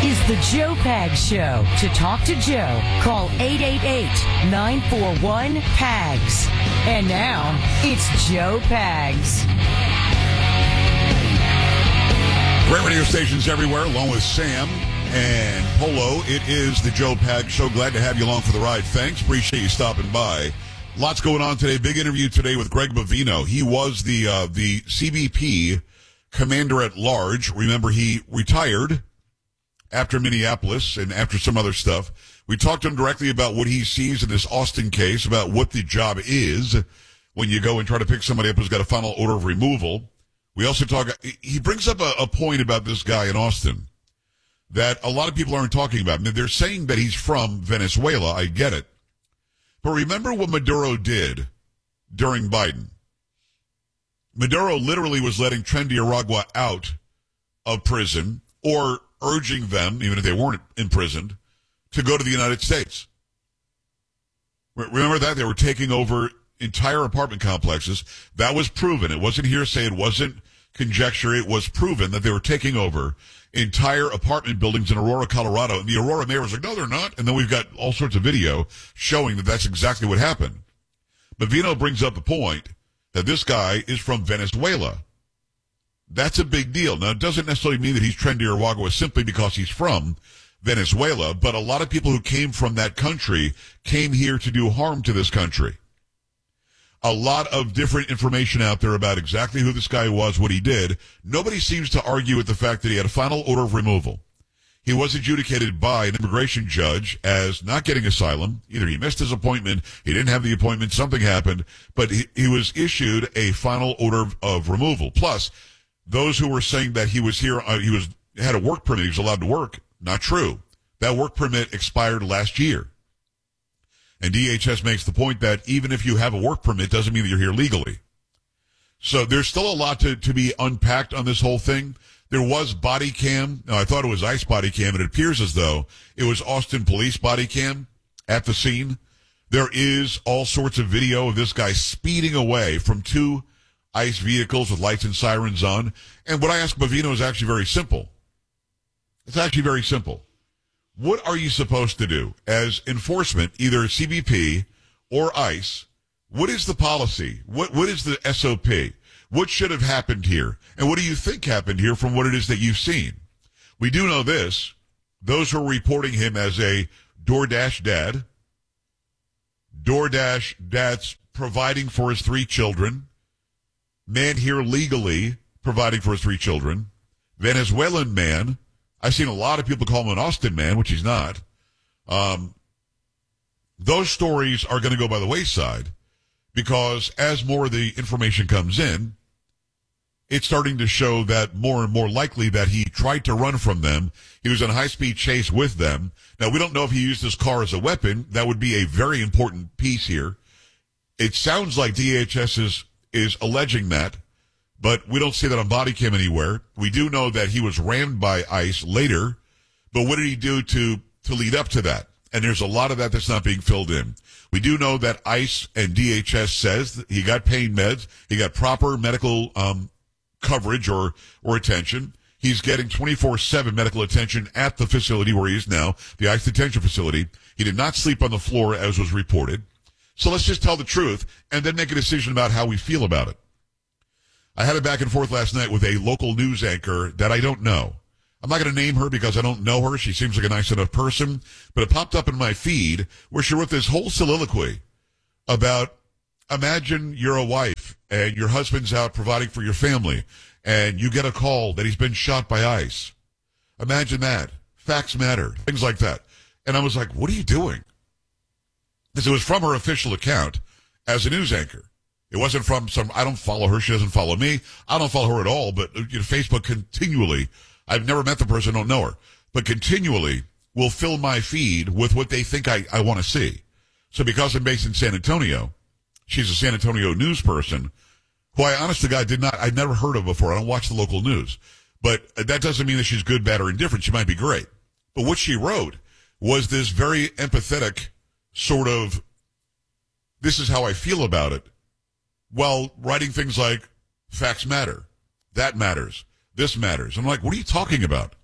is the Joe Pags Show. To talk to Joe, call 888-941-PAGS. And now, it's Joe Pags. Great radio stations everywhere, along with Sam and Polo. It is the Joe Pags Show. Glad to have you along for the ride. Thanks. Appreciate you stopping by. Lots going on today. Big interview today with Greg Bavino. He was the CBP commander at large. Remember, he retired after Minneapolis and after some other stuff. We talked to him directly about what he sees in this Austin case, about what the job is when you go and try to pick somebody up who's got a final order of removal. We also he brings up a point about this guy in Austin that a lot of people aren't talking about. I mean, they're saying that he's from Venezuela. I get it. But remember what Maduro did during Biden. Maduro literally was letting Tren de Aragua out of prison, or urging them, even if they weren't imprisoned, to go to the United States. Remember that? They were taking over entire apartment complexes. That was proven. It wasn't hearsay. It wasn't conjecture. It was proven that they were taking over entire apartment buildings in Aurora, Colorado. And the Aurora mayor was like, no, they're not. And then we've got all sorts of video showing that that's exactly what happened. Bavino brings up the point that this guy is from Venezuela. That's a big deal. Now, it doesn't necessarily mean that he's Tren de Aragua simply because he's from Venezuela, but a lot of people who came from that country came here to do harm to this country. A lot of different information out there about exactly who this guy was, what he did. Nobody seems to argue with the fact that he had a final order of removal. He was adjudicated by an immigration judge as not getting asylum. Either he missed his appointment, he didn't have the appointment, something happened, but he was issued a final order of removal. Plus, those who were saying that he was here, had a work permit, he was allowed to work, not true. That work permit expired last year. And DHS makes the point that even if you have a work permit, doesn't mean that you're here legally. So there's still a lot to be unpacked on this whole thing. There was body cam. Now, I thought it was ICE body cam, and it appears as though it was Austin police body cam at the scene. There is all sorts of video of this guy speeding away from two ICE vehicles with lights and sirens on. And what I asked Bavino is actually very simple. It's actually very simple. What are you supposed to do as enforcement, either CBP or ICE? What is the policy? What is the SOP? What should have happened here? And what do you think happened here from what it is that you've seen? We do know this. Those who are reporting him as a DoorDash dad's providing for his three children, man here legally providing for his three children, Venezuelan man. I've seen a lot of people call him an Austin man, which he's not. Those stories are going to go by the wayside because as more of the information comes in, it's starting to show that more and more likely that he tried to run from them. He was in a high-speed chase with them. Now, we don't know if he used his car as a weapon. That would be a very important piece here. It sounds like DHS is alleging that, but we don't see that on body cam anywhere. We do know that he was rammed by ICE later, but what did he do to lead up to that? And there's a lot of that that's not being filled in. We do know that ICE and DHS says that he got pain meds, he got proper medical coverage or attention. He's getting 24/7 medical attention at the facility where he is now, the ICE detention facility. He did not sleep on the floor as was reported. So let's just tell the truth and then make a decision about how we feel about it. I had a back and forth last night with a local news anchor that I don't know. I'm not going to name her because I don't know her. She seems like a nice enough person, but it popped up in my feed where she wrote this whole soliloquy about, imagine you're a wife and your husband's out providing for your family and you get a call that he's been shot by ICE. Imagine that. Facts matter. Things like that. And I was like, what are you doing? Because it was from her official account as a news anchor. It wasn't from I don't follow her. She doesn't follow me. I don't follow her at all. But Facebook continually, I've never met the person, don't know her, but continually will fill my feed with what they think I want to see. So because I'm based in San Antonio, she's a San Antonio news person who I honest to God I'd never heard of before. I don't watch the local news. But that doesn't mean that she's good, bad, or indifferent. She might be great. But what she wrote was this very empathetic sort of, this is how I feel about it, while writing things like, facts matter, that matters, this matters. I'm like, what are you talking about?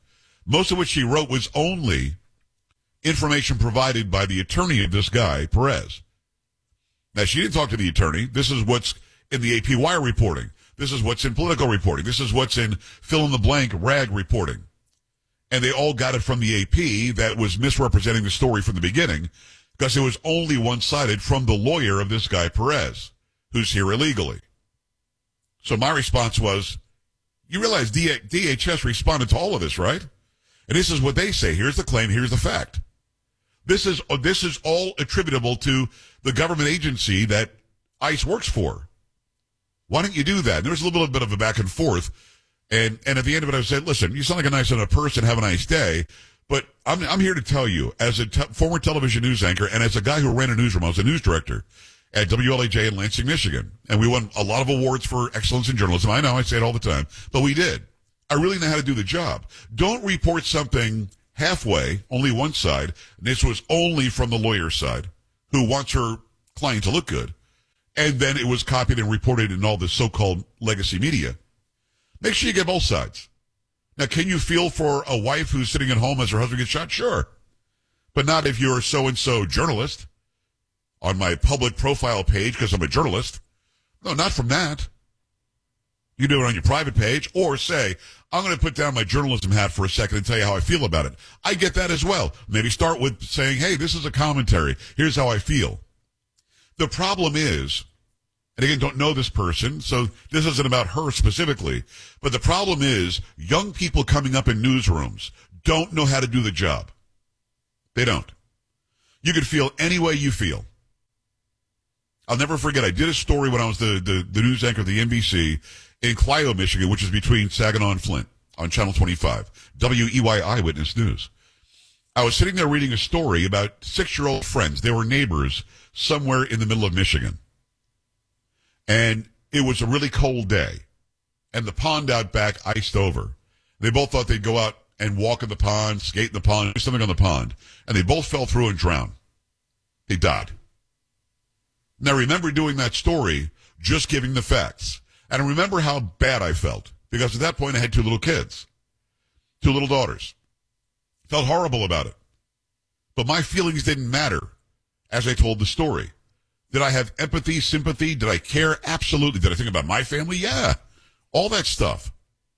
most of what she wrote was only information provided by the attorney of this guy, Perez. Now, she didn't talk to the attorney. This is what's in the AP Wire reporting. This is what's in Politico reporting. This is what's in fill-in-the-blank RAG reporting. And they all got it from the AP that was misrepresenting the story from the beginning because it was only one-sided from the lawyer of this guy, Perez, who's here illegally. So my response was, you realize DHS responded to all of this, right? And this is what they say. Here's the claim. Here's the fact. This is all attributable to the government agency that ICE works for. Why don't you do that? And there was a little bit of a back and forth. And at the end of it, I said, listen, you sound like a nice enough person. Have a nice day. But I'm here to tell you, as a former television news anchor and as a guy who ran a newsroom, I was a news director at WLAJ in Lansing, Michigan. And we won a lot of awards for excellence in journalism. I know, I say it all the time, but we did. I really know how to do the job. Don't report something halfway, only one side. This was only from the lawyer's side, who wants her client to look good. And then it was copied and reported in all the so-called legacy media. Make sure you get both sides. Now, can you feel for a wife who's sitting at home as her husband gets shot? Sure. But not if you're a so-and-so journalist on my public profile page because I'm a journalist. No, not from that. You do it on your private page or say, I'm going to put down my journalism hat for a second and tell you how I feel about it. I get that as well. Maybe start with saying, hey, this is a commentary. Here's how I feel. The problem is, and again, don't know this person, so this isn't about her specifically, but the problem is young people coming up in newsrooms don't know how to do the job. They don't. You can feel any way you feel. I'll never forget, I did a story when I was the news anchor of the NBC in Clio, Michigan, which is between Saginaw and Flint on Channel 25, WEY Eyewitness News. I was sitting there reading a story about 6-year-old friends. They were neighbors somewhere in the middle of Michigan. And it was a really cold day. And the pond out back iced over. They both thought they'd go out and walk in the pond, skate in the pond, do something on the pond. And they both fell through and drowned. They died. Now, remember doing that story, just giving the facts. And I remember how bad I felt. Because at that point, I had 2 little kids. 2 little daughters. Felt horrible about it. But my feelings didn't matter as I told the story. Did I have empathy, sympathy? Did I care? Absolutely. Did I think about my family? Yeah. All that stuff.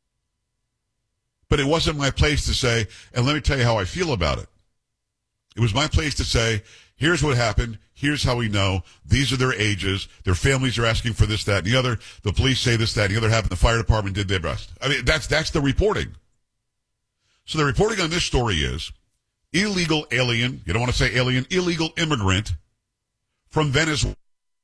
But it wasn't my place to say, and let me tell you how I feel about it. It was my place to say, here's what happened. Here's how we know. These are their ages. Their families are asking for this, that, and the other. The police say this, that, and the other happened. The fire department did their best. I mean, that's the reporting. So the reporting on this story is illegal alien, you don't want to say alien, illegal immigrant from Venezuela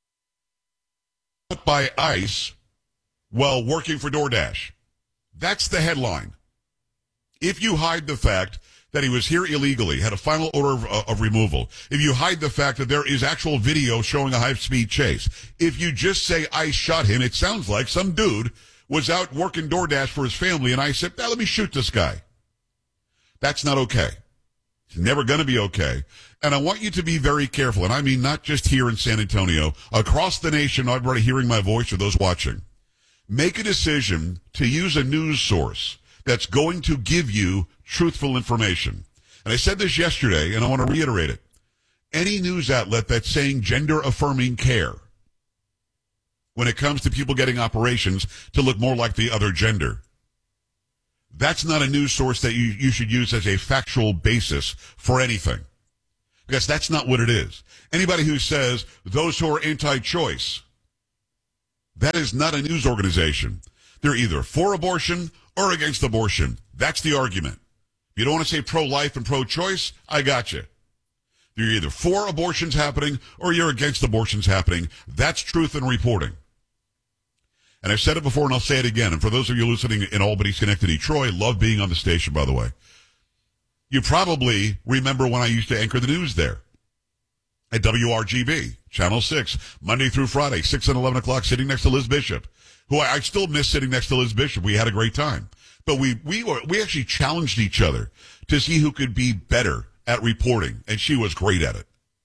by ICE while working for DoorDash. That's the headline. If you hide the fact that he was here illegally, had a final order of removal, if you hide the fact that there is actual video showing a high-speed chase, if you just say ICE shot him, it sounds like some dude was out working DoorDash for his family and ICE said, now let me shoot this guy. That's not okay. It's never going to be okay. And I want you to be very careful, and I mean not just here in San Antonio, across the nation, everybody hearing my voice or those watching. Make a decision to use a news source that's going to give you truthful information. And I said this yesterday, and I want to reiterate it. Any news outlet that's saying gender-affirming care when it comes to people getting operations to look more like the other gender, that's not a news source that you should use as a factual basis for anything. Because that's not what it is. Anybody who says those who are anti-choice, that is not a news organization. They're either for abortion or against abortion. That's the argument. If you don't want to say pro-life and pro-choice, I got you. You're either for abortions happening or you're against abortions happening. That's truth in reporting. And I've said it before and I'll say it again. And for those of you listening in Albany, Schenectady, Troy, love being on the station, by the way. You probably remember when I used to anchor the news there at WRGB, Channel 6, Monday through Friday, 6 and 11 o'clock, sitting next to Liz Bishop, who I still miss sitting next to Liz Bishop. We had a great time. But we actually challenged each other to see who could be better at reporting, and she was great at it.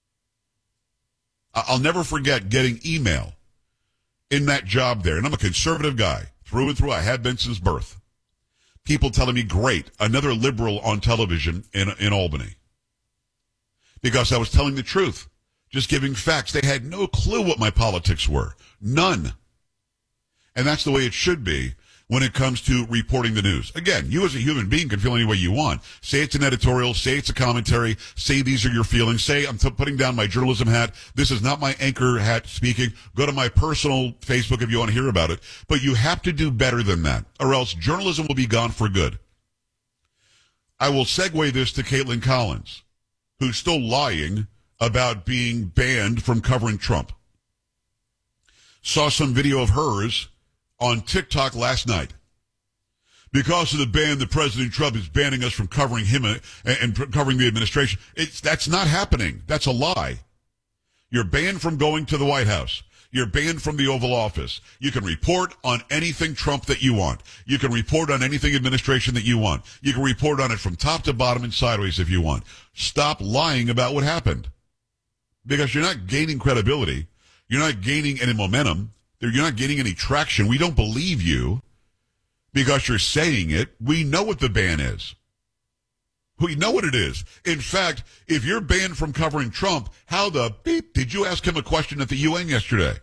I'll never forget getting email in that job there, and I'm a conservative guy, through and through. I had been since birth. people telling me, great, another liberal on television in Albany. Because I was telling the truth, just giving facts. They had no clue what my politics were. None. And that's the way it should be when it comes to reporting the news. Again, you as a human being can feel any way you want. Say it's an editorial, say it's a commentary, say these are your feelings, say I'm putting down my journalism hat. This is not my anchor hat speaking. Go to my personal Facebook if you want to hear about it. But you have to do better than that, or else journalism will be gone for good. I will segue this to Caitlin Collins, who's still lying about being banned from covering Trump. Saw some video of hers on TikTok last night. Because of the ban that President Trump is banning us from covering him and covering the administration. That's not happening. That's a lie. You're banned from going to the White House. You're banned from the Oval Office. You can report on anything Trump that you want. You can report on anything administration that you want. You can report on it from top to bottom and sideways if you want. Stop lying about what happened. Because you're not gaining credibility. You're not gaining any momentum. You're not getting any traction. We don't believe you because you're saying it. We know what the ban is. We know what it is. In fact, if you're banned from covering Trump, how the beep did you ask him a question at the UN yesterday?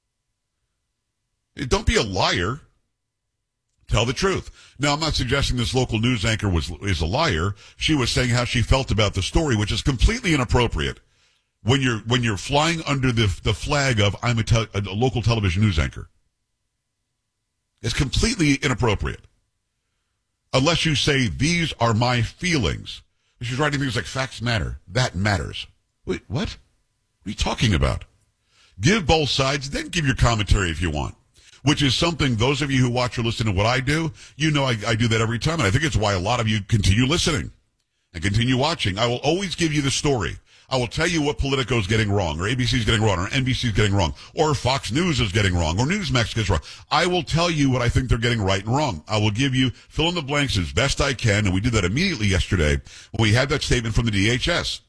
Don't be a liar. Tell the truth. Now, I'm not suggesting this local news anchor is a liar. She was saying how she felt about the story, which is completely inappropriate. When you're flying under the flag of I'm a local television news anchor. It's completely inappropriate. Unless you say, these are my feelings. She's writing things like, facts matter. That matters. Wait, what? What are you talking about? Give both sides, then give your commentary if you want. Which is something, those of you who watch or listen to what I do, you know I do that every time. And I think it's why a lot of you continue listening and continue watching. I will always give you the story. I will tell you what Politico is getting wrong, or ABC is getting wrong, or NBC is getting wrong, or Fox News is getting wrong, or Newsmax gets wrong. I will tell you what I think they're getting right and wrong. I will give you fill in the blanks as best I can, and we did that immediately yesterday when we had that statement from the DHS.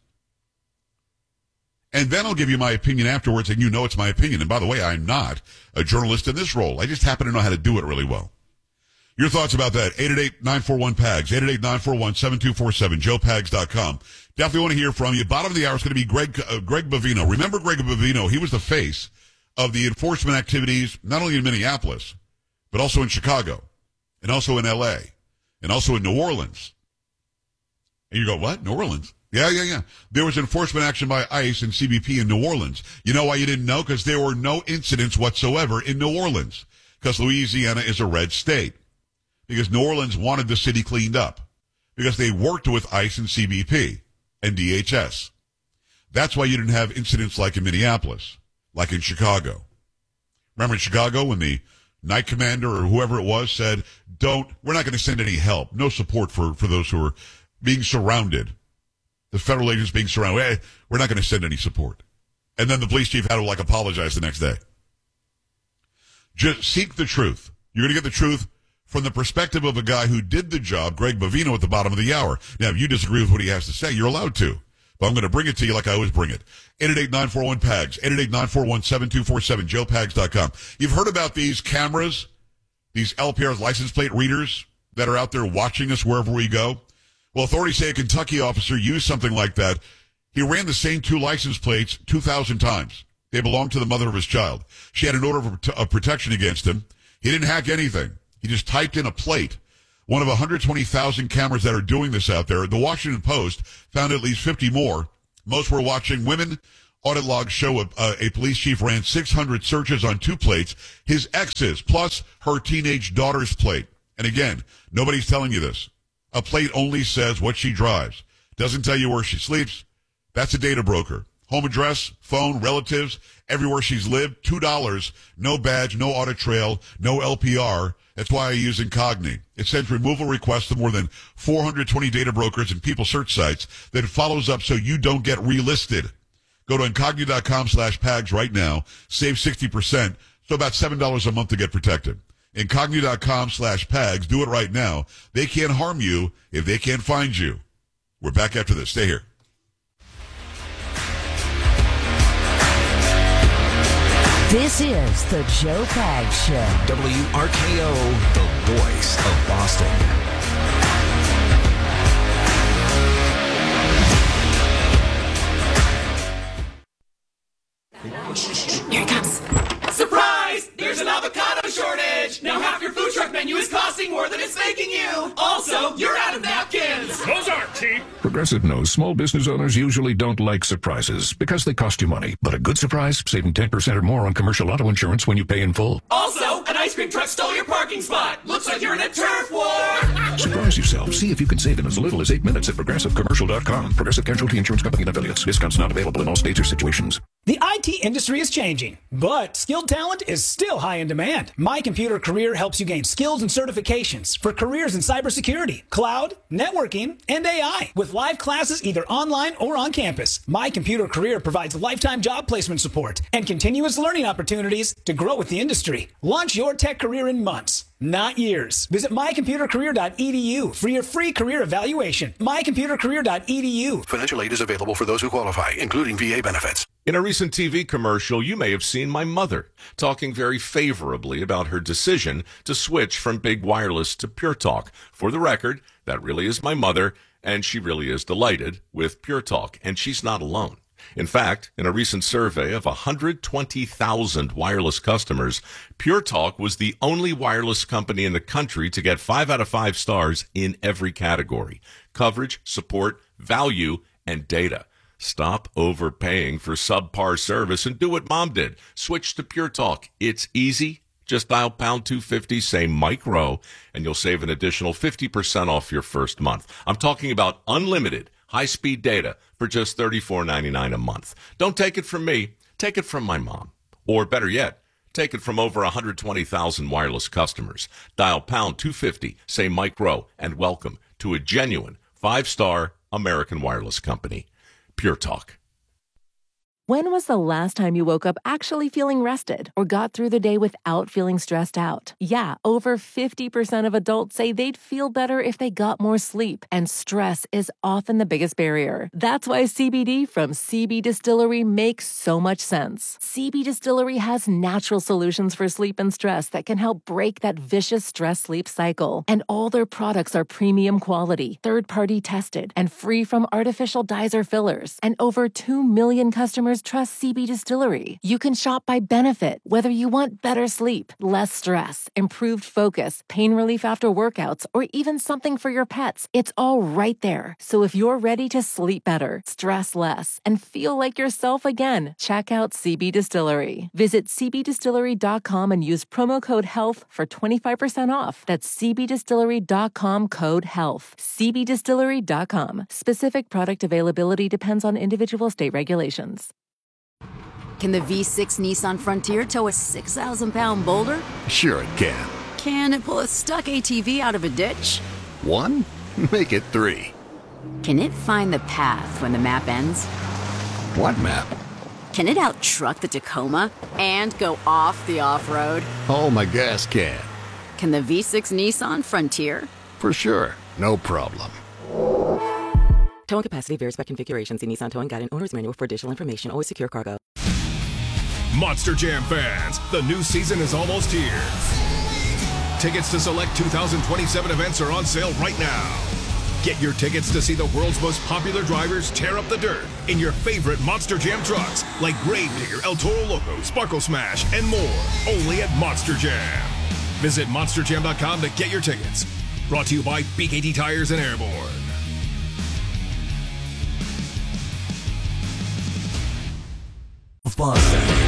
And then I'll give you my opinion afterwards, and you know it's my opinion. And by the way, I'm not a journalist in this role. I just happen to know how to do it really well. Your thoughts about that, 888-941-PAGS, 888-941-7247, joepags.com. Definitely want to hear from you. Bottom of the hour is going to be Greg Bovino. Remember Greg Bovino? He was the face of the enforcement activities, not only in Minneapolis, but also in Chicago, and also in L.A., and also in New Orleans. And you go, what? New Orleans? Yeah. There was enforcement action by ICE and CBP in New Orleans. You know why you didn't know? Because there were no incidents whatsoever in New Orleans. Because Louisiana is a red state. Because New Orleans wanted the city cleaned up. Because they worked with ICE and CBP and DHS. That's why you didn't have incidents like in Minneapolis, like in Chicago. Remember in Chicago when the night commander or whoever it was said, we're not going to send any help. No support for those who are being surrounded. The federal agents being surrounded. We're not going to send any support. And then the police chief had to apologize the next day. Just seek the truth. You're going to get the truth from the perspective of a guy who did the job, Greg Bovino, at the bottom of the hour. Now, if you disagree with what he has to say, you're allowed to. But I'm going to bring it to you like I always bring it. 888-941-PAGS, 888-941-7247, joepags.com. You've heard about these cameras, these LPR's license plate readers that are out there watching us wherever we go? Well, authorities say a Kentucky officer used something like that. He ran the same two license plates 2,000 times. They belonged to the mother of his child. She had an order of protection against him. He didn't hack anything. He just typed in a plate. One of 120,000 cameras that are doing this out there. The Washington Post found at least 50 more. Most were watching women. Audit logs show a police chief ran 600 searches on two plates, his ex's, plus her teenage daughter's plate. And again, nobody's telling you this. A plate only says what she drives. Doesn't tell you where she sleeps. That's a data broker. Home address, phone, relatives, everywhere she's lived, $2. No badge, no audit trail, no LPR. That's why I use Incogni. It sends removal requests to more than 420 data brokers and people search sites that follows up so you don't get relisted. Go to Incogni.com/PAGS right now. Save 60%, so about $7 a month to get protected. Incogni.com/PAGS. Do it right now. They can't harm you if they can't find you. We're back after this. Stay here. This is the Joe Pags Show. WRKO, the voice of Boston. Also, you're out of napkins! Those aren't cheap. Progressive knows small business owners usually don't like surprises because they cost you money. But a good surprise, saving 10% or more on commercial auto insurance when you pay in full. Also, an ice cream truck stole your parking spot! Looks like you're in a turf war! Surprise yourself. See if you can save in as little as 8 minutes at ProgressiveCommercial.com. Progressive Casualty Insurance Company and affiliates. Discounts not available in all states or situations. The IT industry is changing, but skilled talent is still high in demand. My Computer Career helps you gain skills and certifications for careers in cybersecurity, cloud, networking, and AI. With live classes either online or on campus, My Computer Career provides lifetime job placement support and continuous learning opportunities to grow with the industry. Launch your tech career in months, not years. Visit mycomputercareer.edu for your free career evaluation. mycomputercareer.edu. Financial aid is available for those who qualify, including VA benefits. In a recent TV commercial, you may have seen my mother talking very favorably about her decision to switch from big wireless to Pure Talk. For the record, that really is my mother, and she really is delighted with Pure Talk, and she's not alone. In fact, in a recent survey of 120,000 wireless customers, Pure Talk was the only wireless company in the country to get 5 out of 5 stars in every category: coverage, support, value, and data. Stop overpaying for subpar service and do what Mom did. Switch to Pure Talk. It's easy. Just dial pound 250, say Mike Rowe, and you'll save an additional 50% off your first month. I'm talking about unlimited high-speed data for just $34.99 a month. Don't take it from me. Take it from my mom. Or better yet, take it from over 120,000 wireless customers. Dial pound 250, say Mike Rowe, and welcome to a genuine 5-star American wireless company. Pure Talk. When was the last time you woke up actually feeling rested or got through the day without feeling stressed out? Yeah, over 50% of adults say they'd feel better if they got more sleep, and stress is often the biggest barrier. That's why CBD from CB Distillery makes so much sense. CB Distillery has natural solutions for sleep and stress that can help break that vicious stress-sleep cycle. And all their products are premium quality, third-party tested, and free from artificial dyes or fillers. And over 2 million customers trust CB Distillery. You can shop by benefit, whether you want better sleep, less stress, improved focus, pain relief after workouts, or even something for your pets. It's all right there. So if you're ready to sleep better, stress less, and feel like yourself again, check out CB Distillery. Visit cbdistillery.com and use promo code HEALTH for 25% off. That's cbdistillery.com, code HEALTH. cbdistillery.com. Specific product availability depends on individual state regulations. Can the V6 Nissan Frontier tow a 6,000-pound boulder? Sure it can. Can it pull a stuck ATV out of a ditch? 1? Make it 3. Can it find the path when the map ends? What map? Can it out-truck the Tacoma and go off the off-road? Oh, my gas can. Can the V6 Nissan Frontier? For sure. No problem. Towing capacity varies by configuration. See Nissan Towing Guide and Owner's Manual for additional information. Always secure cargo. Monster Jam fans, the new season is almost here. Tickets to select 2027 events are on sale right now. Get your tickets to see the world's most popular drivers tear up the dirt in your favorite Monster Jam trucks like Gravedigger, El Toro Loco, Sparkle Smash, and more. Only at Monster Jam. Visit monsterjam.com to get your tickets. Brought to you by BKT Tires and Airborne. Boston.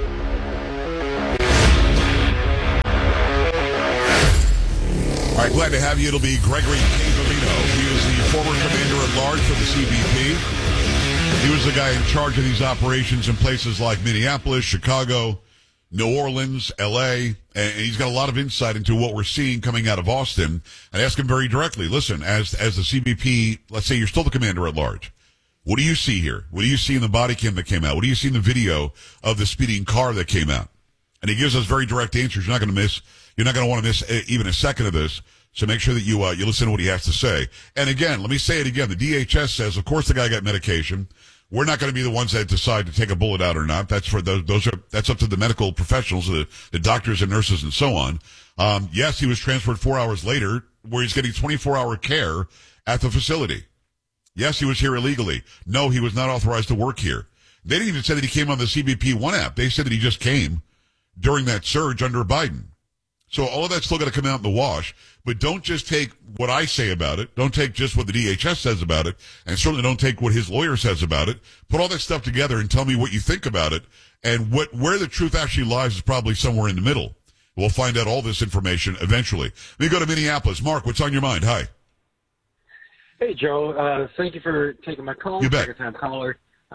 All right, glad to have you. It'll be Gregory Cavalino. He is the former commander-at-large for the CBP. He was the guy in charge of these operations in places like Minneapolis, Chicago, New Orleans, L.A., and he's got a lot of insight into what we're seeing coming out of Austin. I asked him very directly, listen, as the CBP, let's say you're still the commander-at-large, what do you see here? What do you see in the body cam that came out? What do you see in the video of the speeding car that came out? And he gives us very direct answers. You're not going to want to miss even a second of this. So make sure that you listen to what he has to say. And again, let me say it again. The DHS says, of course, the guy got medication. We're not going to be the ones that decide to take a bullet out or not. That's for that's up to the medical professionals, the doctors and nurses and so on. Yes, he was transferred 4 hours later, where he's getting 24-hour care at the facility. Yes, he was here illegally. No, he was not authorized to work here. They didn't even say that he came on the CBP One app. They said that he just came during that surge under Biden. So all of that's still got to come out in the wash. But don't just take what I say about it. Don't take just what the DHS says about it. And certainly don't take what his lawyer says about it. Put all that stuff together and tell me what you think about it. And where the truth actually lies is probably somewhere in the middle. We'll find out all this information eventually. Let me go to Minneapolis. Mark, what's on your mind? Hi. Hey, Joe. Thank you for taking my call. You bet. Second-time caller.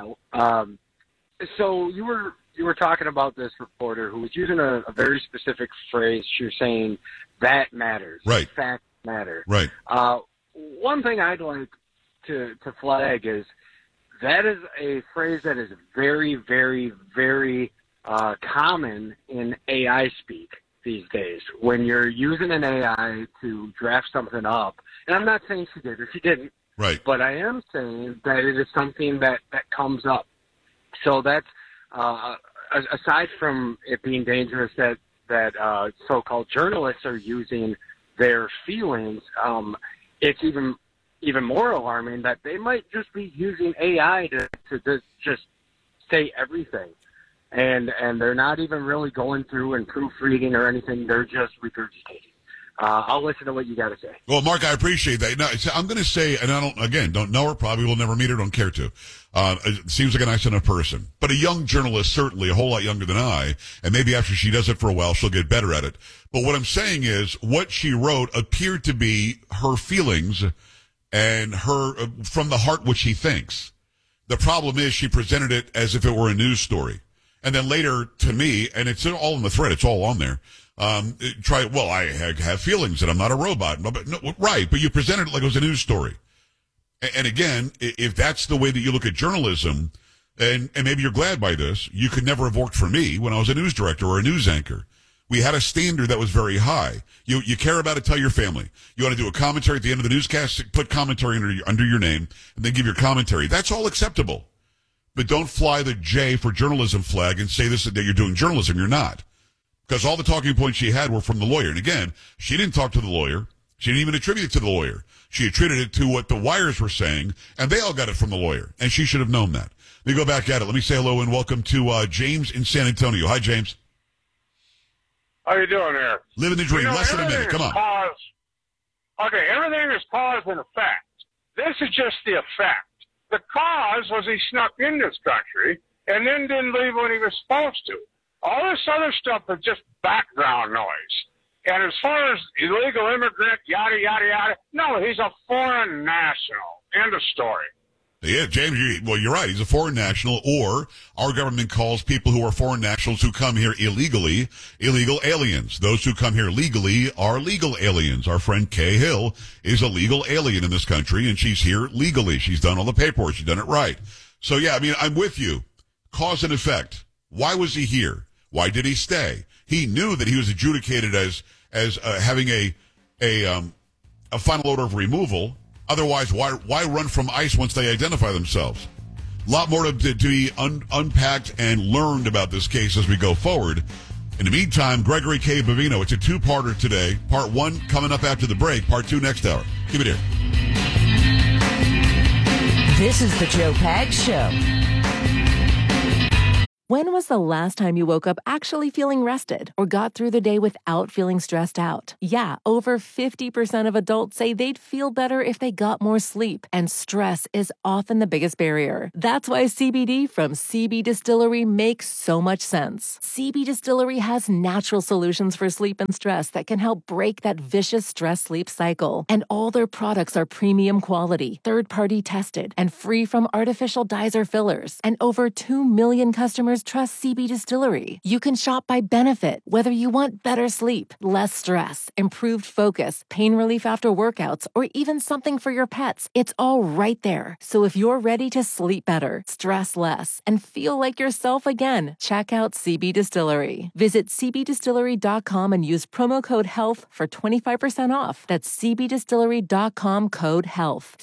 So you were talking about this reporter who was using a very specific phrase. She was saying that matters. Right. Facts matter. Right. One thing I'd like to flag is that is a phrase that is very, very, very common in AI speak these days. When you're using an AI to draft something up, and I'm not saying she did or she didn't, right, but I am saying that it is something that comes up. So that's aside from it being dangerous that so-called journalists are using their feelings, it's even more alarming that they might just be using AI to just say everything. And they're not even really going through and proofreading or anything. They're just regurgitating. I'll listen to what you got to say. Well, Mark, I appreciate that. Now, I'm going to say, and I don't know her, probably will never meet her, don't care to. It seems like a nice enough person. But a young journalist, certainly, a whole lot younger than I, and maybe after she does it for a while, she'll get better at it. But what I'm saying is, what she wrote appeared to be her feelings and her, from the heart, what she thinks. The problem is she presented it as if it were a news story. And then later, to me, and it's all in the thread, it's all on there, I have feelings and I'm not a robot. But no, right, but you presented it like it was a news story. And again, if that's the way that you look at journalism, and maybe you're glad by this, you could never have worked for me when I was a news director or a news anchor. We had a standard that was very high. You care about it, tell your family. You want to do a commentary at the end of the newscast, put commentary under your name, and then give your commentary. That's all acceptable. But don't fly the J for journalism flag and say that you're doing journalism. You're not. Because all the talking points she had were from the lawyer. And again, she didn't talk to the lawyer. She didn't even attribute it to the lawyer. She attributed it to what the wires were saying, and they all got it from the lawyer. And she should have known that. Let me go back at it. Let me say hello and welcome to James in San Antonio. Hi, James. How you doing there? Living the dream. Less than a minute. Come on. Everything is cause and effect. This is just the effect. The cause was he snuck in this country and then didn't leave when he was supposed to. All this other stuff is just background noise. And as far as illegal immigrant, yada, yada, yada, no, he's a foreign national. End of story. Yeah, James, you're right. He's a foreign national, or our government calls people who are foreign nationals who come here illegally, illegal aliens. Those who come here legally are legal aliens. Our friend Kay Hill is a legal alien in this country, and she's here legally. She's done all the paperwork. She's done it right. So, yeah, I mean, I'm with you. Cause and effect. Why was he here? Why did he stay? He knew that he was adjudicated as having a final order of removal. Otherwise, why run from ICE once they identify themselves? A lot more to be unpacked and learned about this case as we go forward. In the meantime, Gregory K. Bavino, it's a two-parter today. Part 1 coming up after the break. Part 2 next hour. Keep it here. This is the Joe Pags Show. When was the last time you woke up actually feeling rested or got through the day without feeling stressed out? Yeah, over 50% of adults say they'd feel better if they got more sleep, and stress is often the biggest barrier. That's why CBD from CB Distillery makes so much sense. CB Distillery has natural solutions for sleep and stress that can help break that vicious stress-sleep cycle. And all their products are premium quality, third-party tested, and free from artificial dyes or fillers. And over 2 million customers trust CB Distillery. You can shop by benefit, whether you want better sleep, less stress, improved focus, pain relief after workouts, or even something for your pets. It's all right there. So if you're ready to sleep better, stress less, and feel like yourself again, check out CB Distillery. Visit cbdistillery.com and use promo code HEALTH for 25% off. That's cbdistillery.com code HEALTH.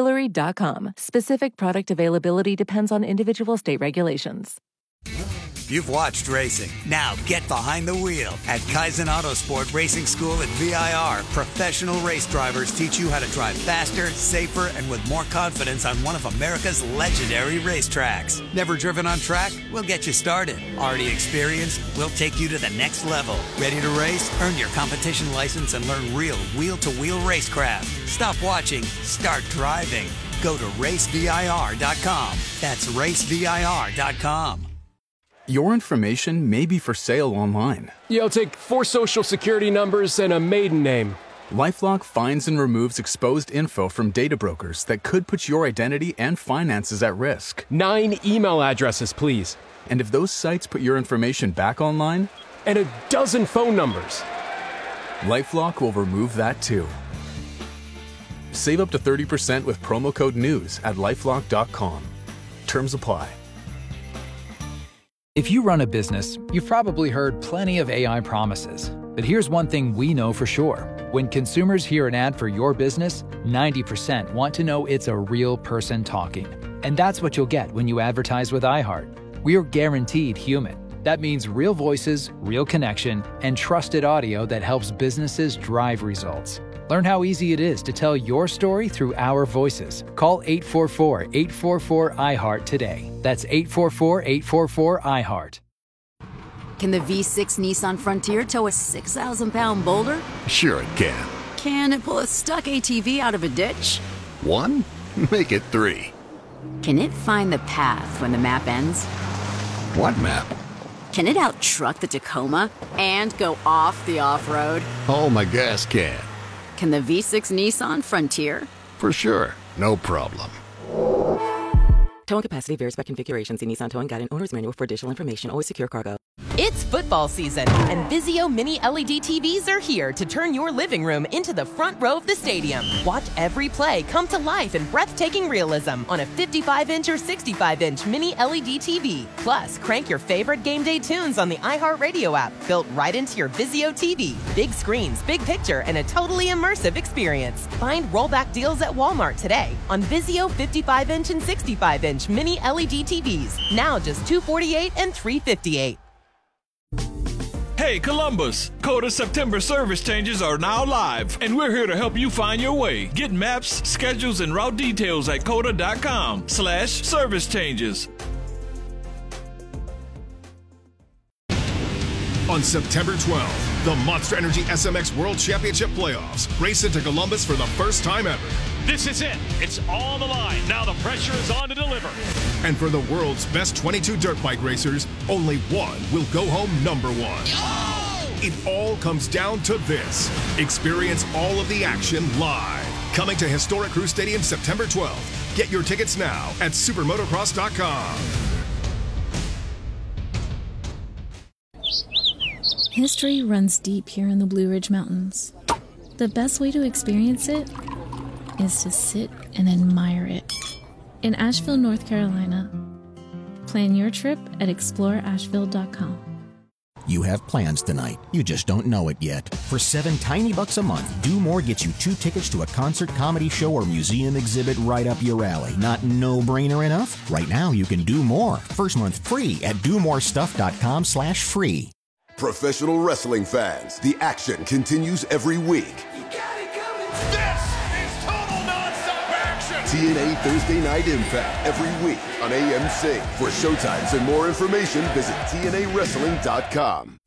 cbdistillery.com. Specific product availability depends on individual state regulations. you've watched racing. Now get behind the wheel. At Kaizen Autosport Racing School at VIR, professional race drivers teach you how to drive faster, safer, and with more confidence on one of America's legendary racetracks. Never driven on track? We'll get you started. Already experienced? We'll take you to the next level. Ready to race? Earn your competition license and learn real wheel-to-wheel racecraft. Stop watching. Start driving. Go to racevir.com. That's racevir.com. Your information may be for sale online. I'll take 4 social security numbers and a maiden name. LifeLock finds and removes exposed info from data brokers that could put your identity and finances at risk. 9 email addresses, please. And if those sites put your information back online? And a dozen phone numbers. LifeLock will remove that too. Save up to 30% with promo code NEWS at LifeLock.com. Terms apply. If you run a business, you've probably heard plenty of AI promises. But here's one thing we know for sure. When consumers hear an ad for your business, 90% want to know it's a real person talking. And that's what you'll get when you advertise with iHeart. We're guaranteed human. That means real voices, real connection, and trusted audio that helps businesses drive results. Learn how easy it is to tell your story through our voices. Call 844-844-iHeart today. That's 844-844-iHeart. Can the V6 Nissan Frontier tow a 6,000-pound boulder? Sure it can. Can it pull a stuck ATV out of a ditch? 1? Make it 3. Can it find the path when the map ends? What map? Can it out-truck the Tacoma and go off the off-road? Oh, my gas can. Can the V6 Nissan Frontier? For sure. No problem. Towing capacity varies by configuration. See Nissan Towing Guide and Owner's Manual for additional information. Always secure cargo. It's football season, and Vizio Mini LED TVs are here to turn your living room into the front row of the stadium. Watch every play come to life in breathtaking realism on a 55-inch or 65-inch Mini LED TV. Plus, crank your favorite game day tunes on the iHeartRadio app, built right into your Vizio TV. Big screens, big picture, and a totally immersive experience. Find rollback deals at Walmart today on Vizio 55-inch and 65-inch Mini LED TVs. Now just $248 and $358. Hey Columbus, Coda September service changes are now live, and we're here to help you find your way. Get maps, schedules, and route details at coda.com/service changes. On September 12th, the Monster Energy SMX World Championship Playoffs race into Columbus for the first time ever. This is it. It's on the line. Now the pressure is on to deliver. And for the world's best 22 dirt bike racers, only one will go home number 1. Oh! It all comes down to this. Experience all of the action live. Coming to Historic Crew Stadium September 12th. Get your tickets now at supermotocross.com. History runs deep here in the Blue Ridge Mountains. The best way to experience it is to sit and admire it. In Asheville, North Carolina. Plan your trip at exploreasheville.com. You have plans tonight. You just don't know it yet. For $7 tiny bucks a month, Do More gets you 2 tickets to a concert, comedy show, or museum exhibit right up your alley. Not no-brainer enough? Right now, you can do more. First month free at domorestuff.com/free. Professional wrestling fans, the action continues every week. TNA Thursday Night Impact every week on AMC. For showtimes and more information, visit TNAWrestling.com.